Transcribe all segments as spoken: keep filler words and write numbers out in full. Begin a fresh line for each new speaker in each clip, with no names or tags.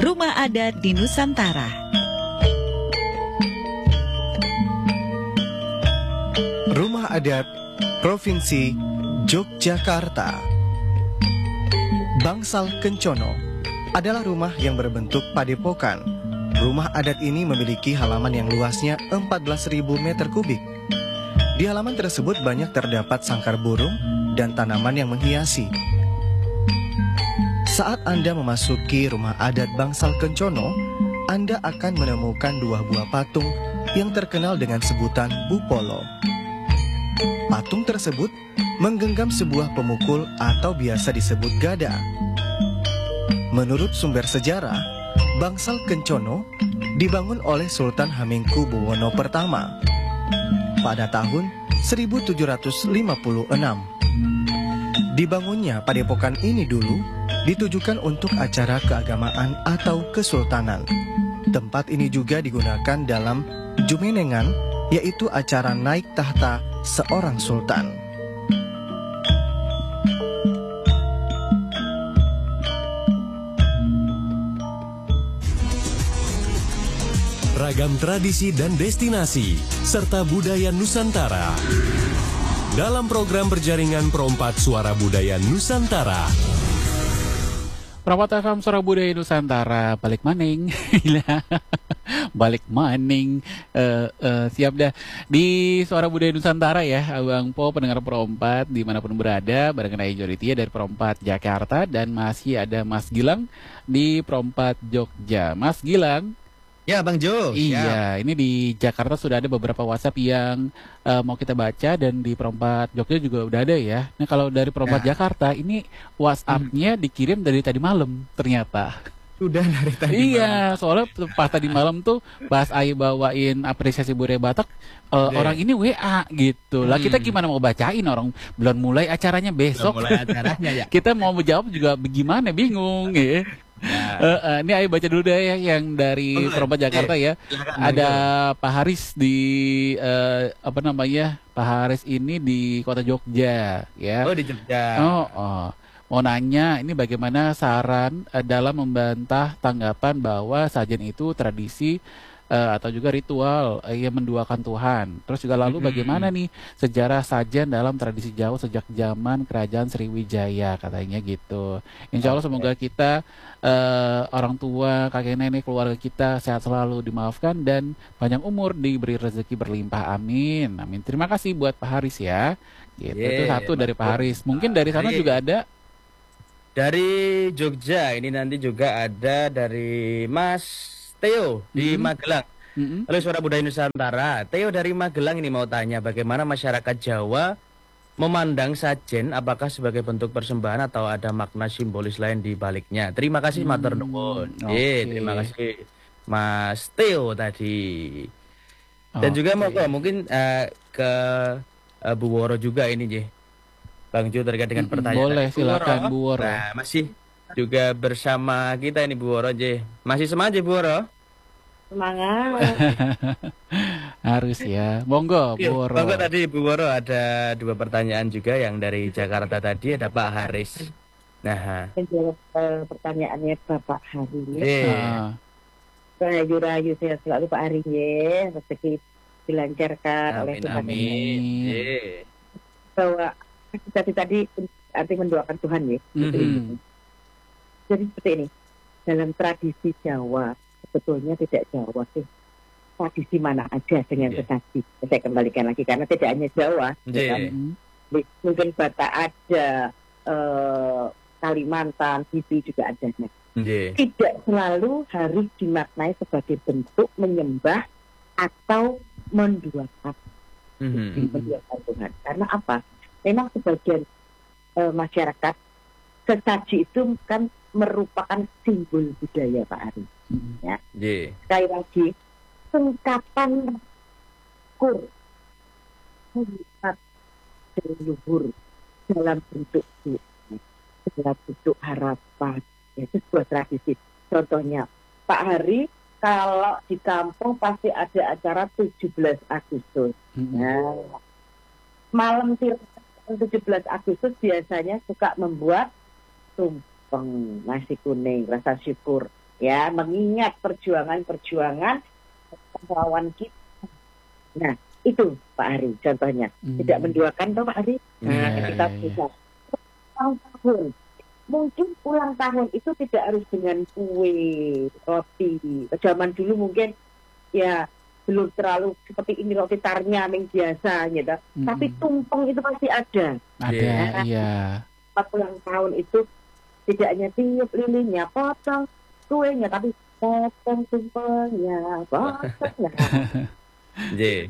Rumah Adat di Nusantara.
Rumah Adat Provinsi Yogyakarta. Bangsal Kencono adalah rumah yang berbentuk padepokan. Rumah adat ini memiliki halaman yang luasnya empat belas ribu meter kubik. Di halaman tersebut banyak terdapat sangkar burung dan tanaman yang menghiasi. Saat Anda memasuki rumah adat Bangsal Kencono, Anda akan menemukan dua buah patung yang terkenal dengan sebutan Bupolo. Patung tersebut menggenggam sebuah pemukul atau biasa disebut gada. Menurut sumber sejarah, Bangsal Kencono dibangun oleh Sultan Hamengkubuwono pertama pada tahun seribu tujuh ratus lima puluh enam. Dibangunnya padepokan ini dulu ditujukan untuk acara keagamaan atau kesultanan. Tempat ini juga digunakan dalam jumenengan, yaitu acara naik tahta seorang sultan.
Ragam tradisi dan destinasi, serta budaya Nusantara. Dalam program berjaringan Perompak Suara Budaya Nusantara.
Perompak F M Suara Budaya Nusantara, balik maning. Balik maning. uh, uh, Siap dah. Di Suara Budaya Nusantara ya, Abang Po, pendengar Perompak dimanapun berada, bareng Naya Joritia dari Perompak Jakarta. Dan masih ada Mas Gilang di Perompak Jogja. Mas Gilang.
Ya Bang Jo.
Iya, ya. Ini di Jakarta sudah ada beberapa WhatsApp yang uh, mau kita baca, dan di Perompak Jogja juga udah ada ya. Nah kalau dari Perompak ya. Jakarta ini WhatsApp-nya hmm. dikirim dari tadi malam ternyata.
Sudah dari tadi
iya,
malam.
soalnya pas tadi malam tuh pas Ayu bawain apresiasi budaya Batak, uh, orang ini W A gitu. Lah hmm. kita gimana mau bacain, orang belum mulai acaranya besok.
Belum mulai acaranya ya.
Kita mau menjawab juga bagaimana, bingung ya. Nah. Uh, uh, ini ayo baca dulu deh ya yang dari Perompak Jakarta ya. Ada Pak Haris di uh, apa namanya? Pak Haris ini di Kota Jogja ya.
Oh, di Jogja.
Oh, oh. Mau nanya ini bagaimana saran uh, dalam membantah tanggapan bahwa sajen itu tradisi Uh, atau juga ritual uh, yang menduakan Tuhan. Terus juga lalu mm-hmm. bagaimana nih sejarah sajen dalam tradisi Jawa sejak zaman Kerajaan Sriwijaya, katanya gitu. Insya Allah okay. semoga kita uh, orang tua, kakek nenek, keluarga kita sehat selalu, dimaafkan dan panjang umur, diberi rezeki berlimpah. Amin. Amin. Terima kasih buat Pak Haris ya. Gitu. Yeah, itu satu dari Pak Haris. Mungkin dari sana juga ada.
Dari Jogja ini nanti juga ada dari Mas Theo di mm-hmm. Magelang. Mm-hmm. Halo Suara Budaya Nusantara. Theo dari Magelang ini mau tanya bagaimana masyarakat Jawa memandang sajen, apakah sebagai bentuk persembahan atau ada makna simbolis lain di baliknya. Terima kasih mm-hmm. matur nuwun. Okay. Terima kasih Mas Theo tadi. Dan okay. juga mau mungkin uh, ke uh, Bu Woro juga ini J. Bang Jo terkait dengan mm-hmm. pertanyaan.
Boleh silakan Bu Woro.
Nah, masih juga bersama kita ini Bu Woro J. Masih semangat Bu Woro?
Semangat.
Harus ya. Monggo Bu Woro.
Monggo tadi Bu Woro ada dua pertanyaan juga yang dari Jakarta tadi, ada Pak Haris. Nah,
menjawab uh, pertanyaannya Bapak Hari.
Yeah.
Rayu-rayu sehat selalu Pak Hari ya. Rezeki dilancarkan oleh Tuhan.
Amin.
Yeah.
Bahwa tadi tadi arti mendoakan Tuhan ya.
Mm-hmm.
Jadi seperti ini, dalam tradisi Jawa, sebetulnya tidak Jawa sih, tradisi mana aja dengan yeah. tradisi. Saya kembalikan lagi, karena tidak hanya Jawa,
yeah.
kan? Mungkin Batak ada, uh, Kalimantan, Bibi juga ada.
Yeah.
Tidak selalu harus dimaknai sebagai bentuk menyembah atau menduakan,
mm-hmm.
menduakan Tuhan. Karena apa? Memang sebagian uh, masyarakat, sesaji itu kan merupakan simbol budaya Pak Ari.
Mm-hmm.
Ya.
Yeah.
Sekali lagi, sengkapan kur melihat leluhur dalam bentuk dalam bentuk harapan. Itu sebuah tradisi. Contohnya, Pak Hari, kalau di kampung pasti ada acara tujuh belas Agustus. Mm-hmm. Nah, malam tujuh belas Agustus biasanya suka membuat tumpeng nasi kuning, rasa syukur. ya, mengingat perjuangan-perjuangan pahlawan kita. Nah, itu Pak Ari contohnya. Hmm. Tidak menduakan toh Pak Ari. Nah, yeah, kita yeah, bisa ulang tahun. Mungkin ulang tahun itu tidak harus dengan kue, roti. Zaman dulu mungkin ya belum terlalu seperti ini roti tarnyaming biasa gitu. Hmm. Tapi tumpeng itu pasti ada.
Ada, ya, iya.
Pas ulang tahun itu tidak hanya tiup lilinnya, potong kuenya, tapi potong tumpengnya, potong.
J.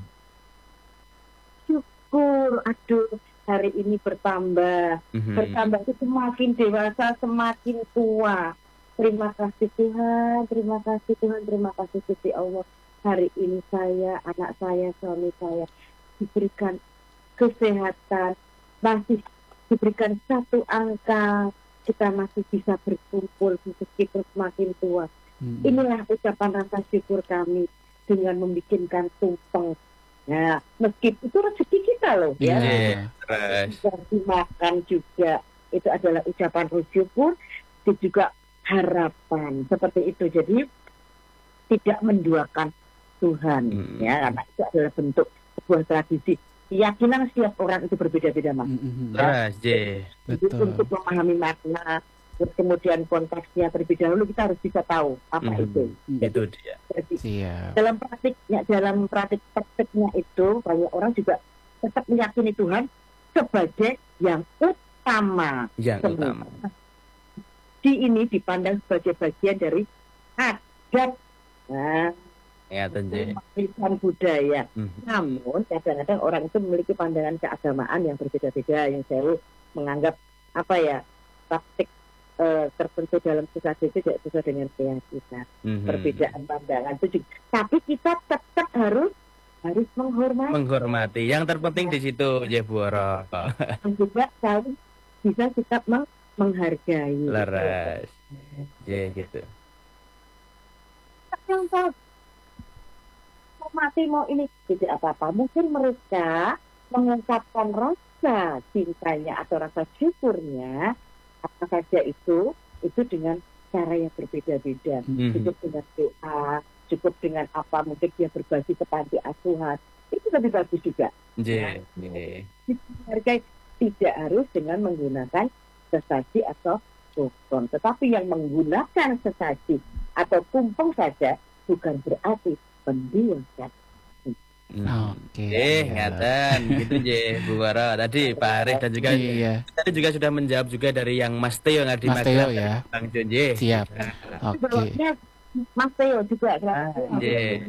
Syukur, aduh hari ini bertambah, mm-hmm. bertambah itu semakin dewasa, semakin tua. Terima kasih Tuhan, terima kasih Tuhan, terima kasih Gusti Allah. Hari ini saya, anak saya, suami saya diberikan kesehatan, masih diberikan satu angka, kita masih bisa berkumpul meskipun semakin tua. Hmm. Inilah ucapan rasa syukur kami dengan membikinkan tumpeng. Nah, meskipun itu rezeki kita loh, ya.
Yeah.
Bisa dimakan juga. Itu adalah ucapan syukur dan juga harapan seperti itu. Jadi tidak menduakan Tuhan, hmm. ya, karena itu adalah bentuk sebuah tradisi. Keyakinan setiap orang itu berbeda-beda, Mas.
Mm-hmm. Ya.
Jadi untuk memahami makna, terus kemudian konteksnya terlebih dahulu kita harus bisa tahu apa mm-hmm. itu.
Jadi, itu dia.
Jadi, dalam praktiknya, dalam praktik praktiknya itu banyak orang juga tetap meyakini Tuhan sebagai yang utama.
Yang semua. utama.
Di ini dipandang sebagai bagian dari adat. Nah,
ya,
warisan budaya. Mm-hmm. Namun kadang-kadang orang itu memiliki pandangan keagamaan yang berbeda-beda, yang selalu menganggap apa ya praktik e, tertentu dalam sesuatu itu tidak sesuai dengan keyakinan. Mm-hmm. Perbedaan pandangan itu juga. Tapi kita tetap harus harus menghormati.
Menghormati. Yang terpenting di situ, ya Bu Oro.
Dan juga selalu bisa sikap meng- menghargai.
Laras. Ya gitu.
Yang tahu mati mau ini tidak apa-apa. Mungkin mereka mengungkapkan rasa cintanya atau rasa syukurnya apa saja itu itu dengan cara yang berbeda-beda. Mm-hmm. Cukup dengan doa, cukup dengan apa mungkin dia berbagi ke panti asuhan. Itu lebih bagus juga.
Yeah. Yeah.
Hargai tidak harus dengan menggunakan sesaji atau tumpeng. Tetapi yang menggunakan sesaji atau tumpeng saja bukan berarti penduakan.
Hmm. Oke. Okay. Eh, ngaten gitu je Bu Wara. Tadi Pak Arif dan juga
iya.
tadi juga sudah menjawab juga dari yang Mas Teo yang ada di
Magelang ya.
Bang Jonje.
Siap. Oke. Okay.
Mas Teo juga kan.
Nggih.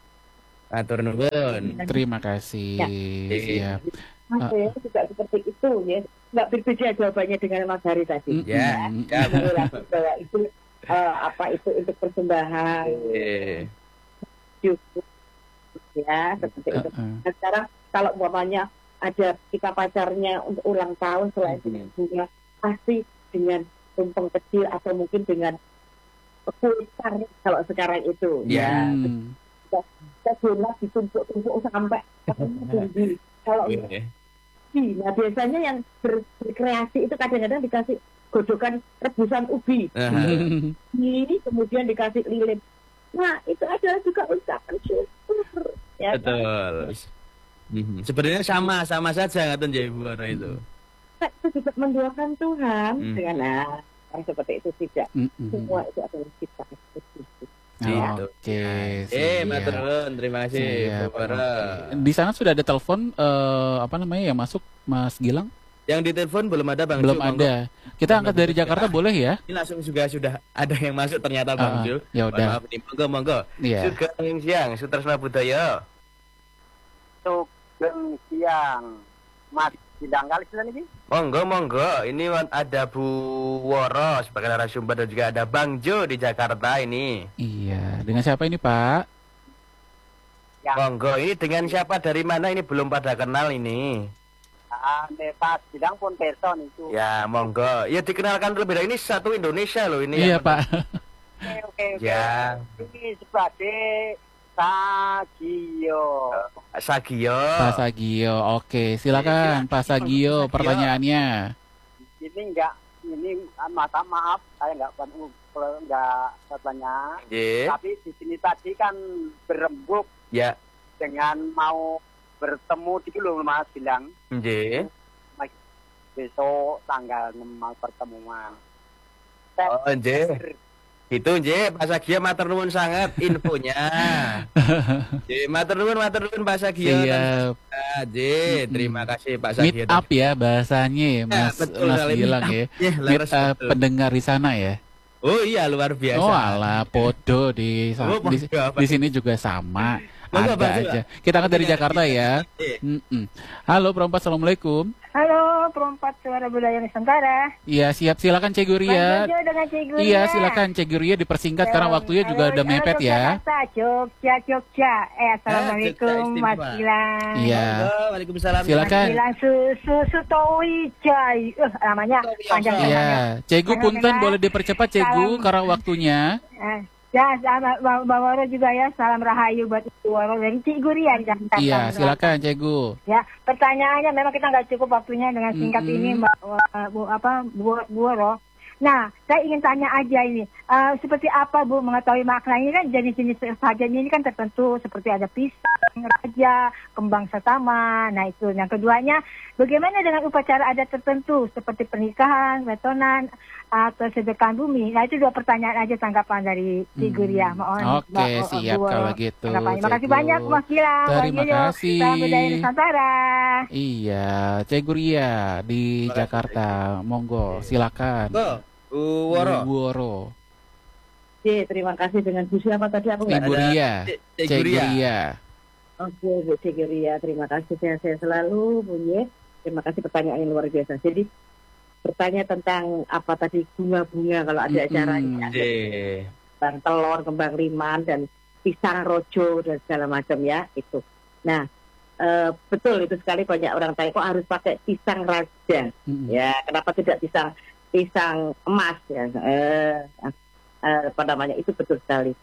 Matur nuwun.
Terima kasih. Ya. Siap.
Mas Teo uh. juga seperti itu ya. Enggak berbeda jawabannya dengan Mas Hari tadi.
Ya.
Ya. Bahwa itu uh, apa itu untuk persembahan.
Eh.
Cukup ya seperti itu. Uh-uh. Nah, sekarang kalau umpamanya ada kita pacarnya untuk ulang tahun selain dengan bunga, pasti dengan tumpeng kecil atau mungkin dengan pulsar kalau sekarang itu.
Yeah.
Ya. Kita donat ditumpuk-tumpuk sampai tinggi. Kalau
yeah.
Nah biasanya yang ber- berkreasi itu kadang-kadang dikasih godokan rebusan ubi. Uh-huh. Ini kemudian dikasih lilin. Nah, itu adalah juga ucapan syukur. Ya,
betul. Kan? Sebenarnya sama, sama saja ngaten ya Ibu Wara itu.
Itu juga mendoakan Tuhan hmm. dengan nah, seperti itu tidak. Mm-hmm. Semua itu adalah ciptaan Kristus.
Ya. Oke. Okay,
eh, matur nuwun, terima kasih Bu Wara.
Di sana sudah ada telepon uh, apa namanya yang masuk Mas Gilang?
Yang ditelepon belum ada Bang
Belum
Jul,
ada. Monggo. Kita angkat dari Jakarta boleh ya?
Ini langsung juga sudah ada yang masuk ternyata Bang uh, Jul.
Ya udah.
Maaf nih, monggo monggo.
Yeah.
Sugeng siang, Sutresna Budaya.
Sugeng siang. Mas Bidang kali sudah nih.
Monggo monggo. Ini ada Bu Woro sebagai narasumber dan juga ada Bang Jo di Jakarta ini.
Iya. Dengan siapa ini Pak?
Ya.
Monggo. Ini dengan siapa dari mana ini belum pada kenal ini.
Ah, Pak Bidang pun person itu.
Ya, monggo. Ya dikenalkan terlebih dahulu, ini satu Indonesia loh ini.
Iya, Pak.
Oke, oke, oke.
Ya.
Ini sebagai Sagio.
Sagio.
Pak Sagio. Oke, silakan Pak Sagio pertanyaannya.
Ini enggak ini mata maaf saya enggak kalau enggak katanya.
Nggih.
Tapi di sini tadi kan berembuk
Ya.
dengan mau bertemu gitu loh Mas bilang.
Nggih.
Besok tanggal enam mau pertemuan.
Oh, nggih. Itu nggih, Pak Sagia matur nuwun sangat infonya. Nggih, matur nuwun, matur nuwun Pak Sagia.
Siap.
Nggih, terima kasih Pak
Meet
Sagia.
up ya bahasanya, Mas,
betul
Mas
sekali,
bilang
meet
ya.
up. Ya,
Meet
laras
up
betul.
pendengar di sana ya.
Oh iya, luar biasa.
Oh alah, podo di
Oh,
di,
podo apa?
di sini juga sama.
Monggo,
Ada
Pak,
aja. Kita kan dari Jakarta ya.
Iya.
Mm-mm. Halo Perompat, assalamualaikum.
Halo, Perompat Suara Budaya Nusantara.
Iya siap, silakan Cik Guria.
Bang Jojo dengan Cik Guria.
Iya silakan Cik Guria dipersingkat karena waktunya juga udah mepet ya.
Jogja, Jogja, Jogja. Eh, assalamualaikum,
Jogja
Mas
istimewa.
Gilang.
Iya.
Monggo, Waalaikumsalam.
Silakan.
Gilang Susu Sutowijay. Eh, namanya panjang
Iya,
banget.
Cegu punten boleh dipercepat Cegu
Salam.
karena waktunya.
Eh, ya, sama Bang Bang Waro juga ya. Salam rahayu buat Ibu Waro dari Cik Guria di Jakarta.
Iya, silakan Cegu.
Ya, pertanyaannya memang kita nggak cukup waktunya dengan singkat
Mm-mm.
ini, Mbak uh, Bu apa Bu, Bu Waro. Nah, saya ingin tanya aja ini, uh, seperti apa Bu mengetahui makna ini kan jenis-jenis sajian ini kan tertentu seperti ada pisang, raja, kembang setama. Nah itu. Yang keduanya, bagaimana dengan upacara adat tertentu seperti pernikahan, betonan, atau sedekah bumi? Nah itu dua pertanyaan aja tanggapan dari Cik Guria. Mohon
Oke,
Mbak, uh,
siap
Bu Waro
kalau gitu,
tanggapannya. Makasih
Cegu.
banyak Mas Gilang.
Terima
Bang Yoyo.
kasih.
Salam budaya Nusantara.
Iya, Cegu Ria di
Terima kasih,
Jakarta. Monggo, silakan.
Monggo, Bu Woro.
Bu Woro.
Oke, terima kasih dengan Bu siapa tadi aku nggak
Ibu
ada.
Ria.
Cik- Cik
Cegu
Guria.
Ria.
Oke, Bu Cigeria, terima kasih sehat-sehat selalu, Bu Ye. Terima kasih pertanyaan yang luar biasa. Jadi bertanya tentang apa tadi bunga-bunga kalau ada
Mm-mm.
acaranya,
Nggih.
kembang telur, kembang liman dan pisang rojo dan segala macam ya itu. Nah, eh, betul itu sekali banyak orang tanya kok harus pakai pisang raja.
Mm-mm.
Ya, kenapa tidak pisang pisang emas ya? Eh, eh, apa namanya itu betul sekali.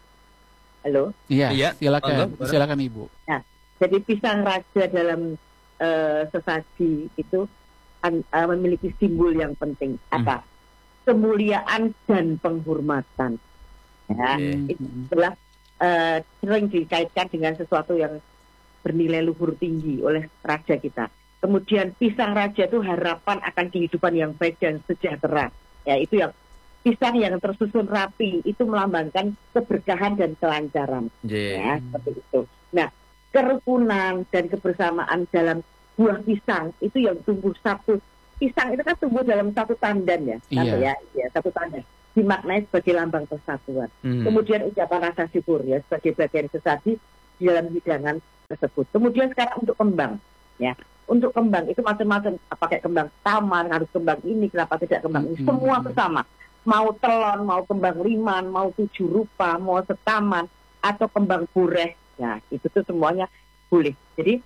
Halo.
Iya,
Iya,
silakan.
monggo, Woro.
Silakan Ibu.
Jadi pisang raja dalam eh, sesaji itu an- eh, memiliki simbol yang penting. Apa? Kemuliaan dan penghormatan. Ya,
Oke.
itu adalah eh, sering dikaitkan dengan sesuatu yang bernilai luhur tinggi oleh raja kita. Kemudian pisang raja itu harapan akan kehidupan yang baik dan sejahtera. Ya, itu yang pisang yang tersusun rapi itu melambangkan keberkahan dan kelancaran.
Nggih.
Ya, seperti itu. Nah, kerukunan dan kebersamaan dalam buah pisang itu yang tumbuh satu. Pisang itu kan tumbuh dalam satu tandan ya, satu
Iya.
ya, ya, satu tandan. Dimaknai sebagai lambang persatuan.
Hmm.
Kemudian ucapan rasa syukur ya sebagai bagian sesaji di dalam hidangan tersebut. Kemudian sekarang untuk kembang, ya, untuk kembang itu macam-macam. Pakai kembang taman, harus kembang ini, kenapa tidak kembang ini?
Hmm.
Semua bersama. Mau telon, mau kembang liman, mau tujuh rupa, mau setaman, atau kembang boreh. Ya, itu tuh semuanya boleh. Jadi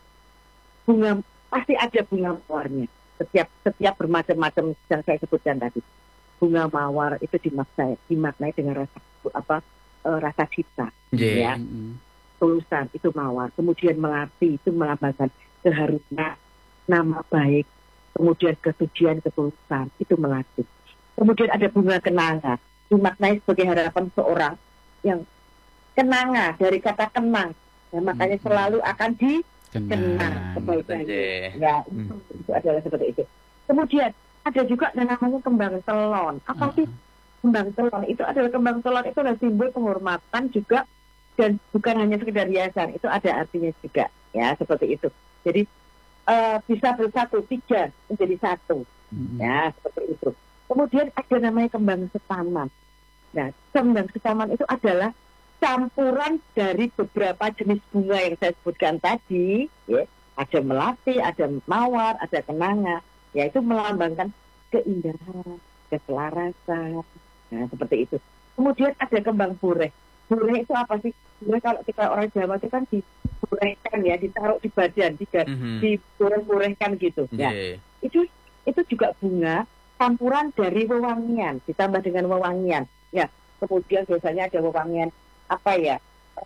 bunga pasti ada bunga mawarnya. Setiap setiap bermacam-macam yang saya sebutkan tadi. Bunga mawar itu dimaknai dimaknai dengan rasa apa eh, rasa cinta,
Nggih.
ya.
Mm-mm.
Tulusan itu mawar. Kemudian melati itu melambangkan keharusan, nama baik. Kemudian kesucian, ketulusan itu melati. Kemudian ada bunga kenanga, dimaknai sebagai harapan seorang yang kenanga dari kata kenang. Ya, makanya
Hmm.
selalu akan dikenang
Kenang.
kebaikannya.
Nggih.
Ya, itu,
Hmm.
itu adalah seperti itu. Kemudian ada juga yang namanya kembang telon. Apa sih kembang telon? Itu adalah kembang telon itu adalah simbol penghormatan juga dan bukan hanya sekedar hiasan. Itu ada artinya juga, ya seperti itu. Jadi eh, bisa bersatu tiga menjadi satu,
Mm-mm.
ya seperti itu. Kemudian ada namanya kembang setaman. Nah, kembang setaman itu adalah campuran dari beberapa jenis bunga yang saya sebutkan tadi, ya. Ada melati, ada mawar, ada kenanga, yaitu melambangkan keindahan, keselarasan, nah seperti itu. Kemudian ada kembang boreh. Boreh itu apa sih? Boreh kalau kita orang Jawa itu kan diborehkan ya, ditaruh di badan, diga-
Mhm.
diboreh-borehkan gitu. Ya,
Nggih.
itu itu juga bunga campuran dari wewangian ditambah dengan wewangian. Ya, kemudian biasanya ada wewangian apa ya?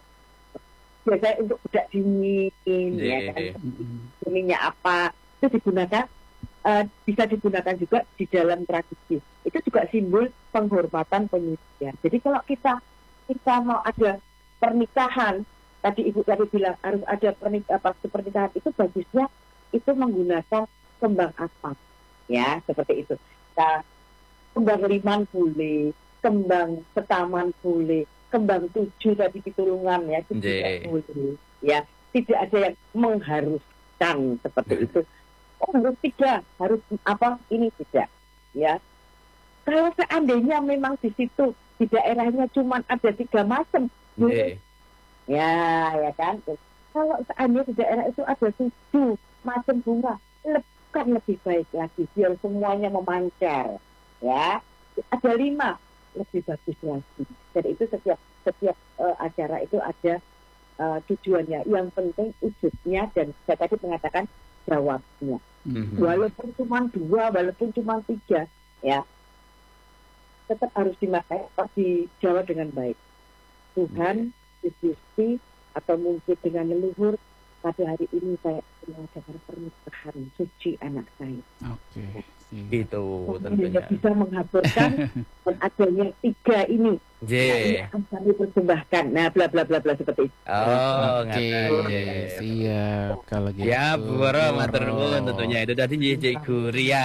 Biasanya untuk budak dingin, ya kan?
Nggih.
Mm-mm.
Minyak apa itu digunakan uh, bisa digunakan juga di dalam tradisi. Itu juga simbol penghormatan penyucian. Jadi kalau kita kita mau ada pernikahan, tadi Ibu tadi bilang harus ada pernik apa pernikahan, itu bagusnya itu menggunakan kembang asap, ya seperti itu. Nah, kembang liman boleh, kembang setaman boleh, kembang tujuh tadi pitulungan ya, itu tidak boleh, ya tidak ada yang mengharuskan seperti itu. Oh harus tiga, harus apa ini tidak, ya. Kalau seandainya memang di situ di daerahnya cuma ada tiga macam, boleh. Ya, ya kan. Kalau seandainya di daerah itu ada tujuh macam bunga, kan lebih baik lagi biar semuanya memancar, ya. Ada lima, lebih bagus lagi. Dan itu setiap setiap uh, acara itu ada uh, tujuannya. Yang penting wujudnya dan saya tadi mengatakan jawabnya. Mm-hmm. Walaupun cuma dua, walaupun cuma tiga, ya, tetap harus dimakai, dijawab dengan baik. Tuhan, Gusti, atau mungkin dengan leluhur, pada hari ini saya mengadakan pernikahan suci anak saya. Oke. Okay.
Itu tentunya
bisa menghaburkan dan adanya tiga ini. J. Nah, ini akan kami persembahkan. Nah, bla bla bla bla seperti itu.
Oh, oke. Okay.
Siap kalau gitu.
Ya, Bu Woro matur nuwun tentunya itu tadi Cikgu Ria.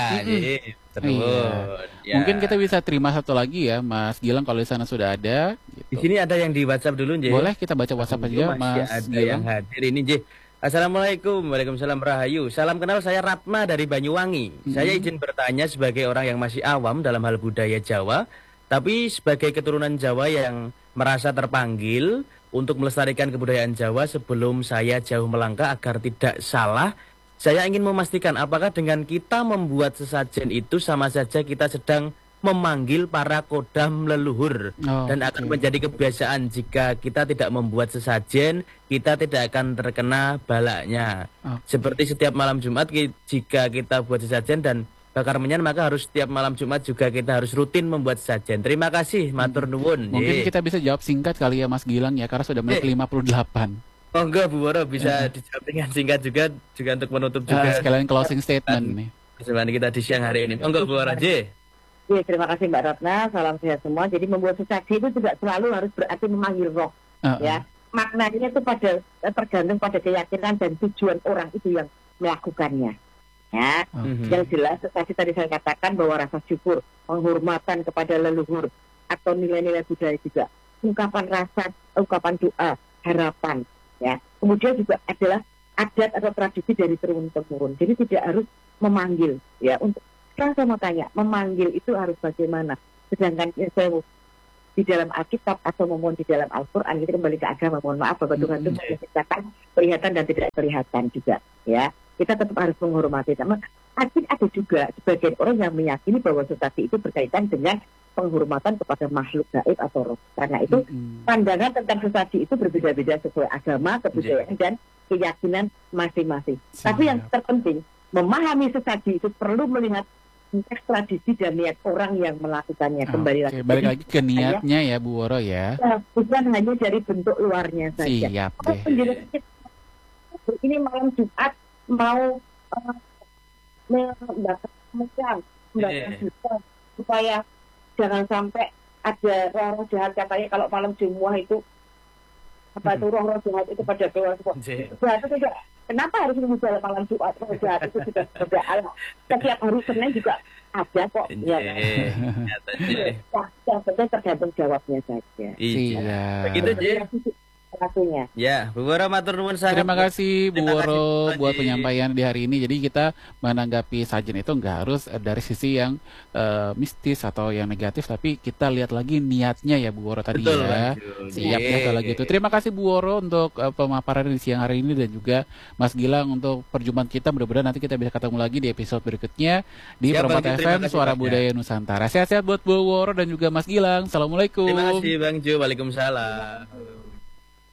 Iya. Ya. Mungkin kita bisa terima satu lagi ya, Mas Gilang kalau di sana sudah ada.
Gitu. Di sini ada yang di WhatsApp dulu, J.
Boleh kita baca WhatsApp aja, Mas
ada Gilang. Yang hadir ini, J. Assalamualaikum, waalaikumsalam Rahayu. Salam kenal, saya Ratma dari Banyuwangi. Mm-hmm. Saya izin bertanya sebagai orang yang masih awam dalam hal budaya Jawa, tapi sebagai keturunan Jawa yang merasa terpanggil untuk melestarikan kebudayaan Jawa sebelum saya jauh melangkah agar tidak salah. Saya ingin memastikan apakah dengan kita membuat sesajen itu sama saja kita sedang memanggil para kodam leluhur, oh, dan akan okay. menjadi kebiasaan jika kita tidak membuat sesajen, kita tidak akan terkena balaknya. Okay. Seperti setiap malam Jumat jika kita buat sesajen dan bakar menyan, maka harus setiap malam Jumat juga kita harus rutin membuat sesajen. Terima kasih, matur nuwun.
Mungkin Ye. kita bisa jawab singkat kali ya Mas Gilang ya, karena sudah menit lima puluh delapan.
Oh enggak Bu Woro, bisa yeah. dijawab dengan singkat juga, juga untuk menutup juga.
Uh, sekalian closing statement nih.
Kesempatan kita di siang hari ini. Oh enggak Bu Woro, J.
Ya, terima kasih Mbak Ratna, salam sehat semua. Jadi membuat sesaji itu juga selalu harus berarti memanggil roh, uh-uh. ya. Maknanya itu pada tergantung pada keyakinan dan tujuan orang itu yang melakukannya. Ya, uh-huh. Yang jelas sesaji tadi saya katakan bahwa rasa syukur, penghormatan kepada leluhur atau nilai-nilai budaya juga, ungkapan rasa, ungkapan doa, harapan, ya. Kemudian juga adalah adat atau tradisi dari turun temurun. Jadi tidak harus memanggil, ya, untuk sekarang saya mau tanya, memanggil itu harus bagaimana? Sedangkan saya di dalam Alkitab atau mohon di dalam Al-Quran, kita kembali ke agama, mohon maaf bahwa Tuhan itu menciptakan kelihatan dan tidak kelihatan juga, ya. Kita tetap harus menghormati. Namun, ada juga sebagian orang yang meyakini bahwa sesaji itu berkaitan dengan penghormatan kepada makhluk gaib atau roh. Karena itu mm-hmm. pandangan tentang sesaji itu berbeda-beda sesuai agama, kebudayaan yeah. dan keyakinan masing-masing. Siap. Tapi yang terpenting, memahami sesaji itu perlu melihat konteks tradisi dan niat orang yang melakukannya. Kembali
oh,
lagi.
Okay. Balik lagi ke niatnya ya Bu Woro ya.
Bukan hanya dari bentuk luarnya saja.
Siap
deh. Ini malam Jumat mau uh, membakar menyan, membakar hutan, supaya jangan sampai ada roh-roh jahat. Katanya kalau malam Jumat itu apa itu roh-roh jahat itu pada keluar semua. Jahat itu tidak. Kenapa harus menunggu malam Jumat? Roh jahat itu sudah sudah alam. Setiap hari Senin juga ada kok. Ya, yang penting tergantung jawabnya saja.
Iya. Begitu J.
Satunya.
Ya, Bu Woro matur nuwun sangat.
Terima kasih Bu Woro buat penyampaian di hari ini. Jadi kita menanggapi sajen itu nggak harus dari sisi yang uh, mistis atau yang negatif, tapi kita lihat lagi niatnya ya Bu Woro tadi. Betul, ya. Lanjut. Siap ya kalau gitu. Terima kasih Bu Woro untuk uh, pemaparan di siang hari ini dan juga Mas Gilang untuk perjumpaan kita. Mudah-mudahan nanti kita bisa ketemu lagi di episode berikutnya di Perempat F M Suara Budaya Nusantara. Sehat-sehat buat Bu Woro dan juga Mas Gilang. Assalamualaikum.
Terima kasih Bang Jo. Waalaikumsalam.